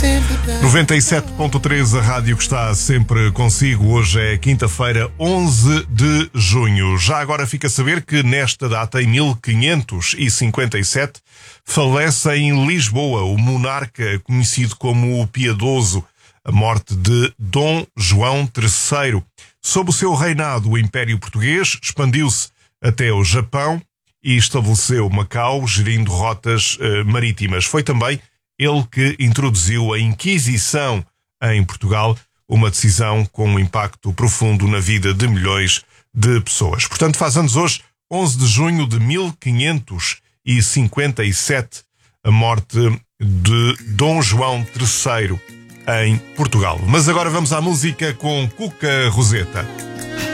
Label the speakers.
Speaker 1: 97.3, a rádio que está sempre consigo. Hoje é quinta-feira, 11 de junho. Já agora fica a saber que nesta data, em 1557, falece em Lisboa o monarca conhecido como o Piedoso, a morte de Dom João III. Sob o seu reinado, o Império Português expandiu-se até o Japão e estabeleceu Macau, gerindo rotas marítimas. Foi também ele que introduziu a Inquisição em Portugal, uma decisão com um impacto profundo na vida de milhões de pessoas. Portanto, faz anos hoje, 11 de junho de 1557, a morte de Dom João III em Portugal. Mas agora vamos à música com Cuca Roseta.